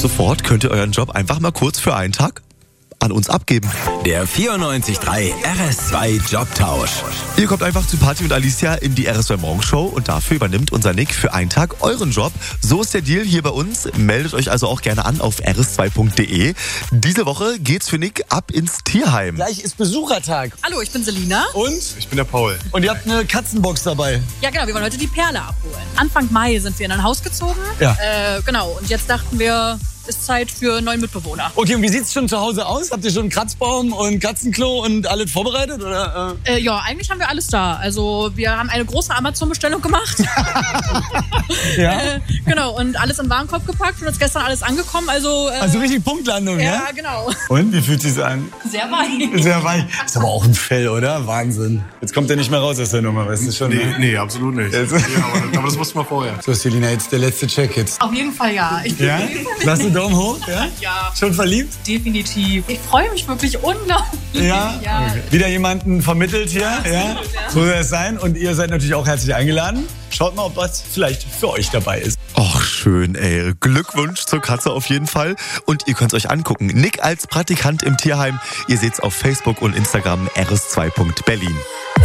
sofort könnt ihr euren Job einfach mal kurz für einen Tag an uns abgeben. Der 94.3 RS2 Jobtausch. Ihr kommt einfach zu Party und Alicia in die RS2 Morgenshow und dafür übernimmt unser Nick für einen Tag euren Job. So ist der Deal hier bei uns. Meldet euch also auch gerne an auf rs2.de. Diese Woche geht's für Nick ab ins Tierheim. Gleich ist Besuchertag. Hallo, ich bin Selina. Und? Ich bin der Paul. Und ihr habt eine Katzenbox dabei. Ja, genau, wir wollen heute die Perle abholen. Anfang Mai sind wir in ein Haus gezogen. Ja. Genau, und jetzt dachten wir, ist Zeit für einen neuen Mitbewohner. Okay, und wie sieht's schon zu Hause aus? Habt ihr schon einen Kratzbaum und Katzenklo und alles vorbereitet? Oder? Ja, eigentlich haben wir alles da. Also wir haben eine große Amazon-Bestellung gemacht. Ja? Genau, und alles in den Warenkorb gepackt und ist gestern alles angekommen. Also Richtig Punktlandung, ja? ja, genau. Und, wie fühlt sich's an? Sehr weich. Sehr weich. Ist aber auch ein Fell, oder? Wahnsinn. Jetzt kommt er nicht mehr raus aus der Nummer, weißt du schon? Ne? Nee, absolut nicht. Jetzt. Ja, aber das wussten wir vorher. So, Selina, jetzt der letzte Check jetzt. Auf jeden Fall ja. Ich bin Ja? Lass einen Daumen hoch, ja? Ja, Schon verliebt? definitiv. Ich freue mich wirklich unglaublich. Ja? Ja. Okay. Wieder jemanden vermittelt hier, ja? So soll es sein. Und ihr seid natürlich auch herzlich eingeladen. Schaut mal, ob was vielleicht für euch dabei ist. Och, schön, ey. Glückwunsch zur Katze auf jeden Fall. Und ihr könnt's euch angucken. Nick als Praktikant im Tierheim. Ihr seht's auf Facebook und Instagram rs2.berlin.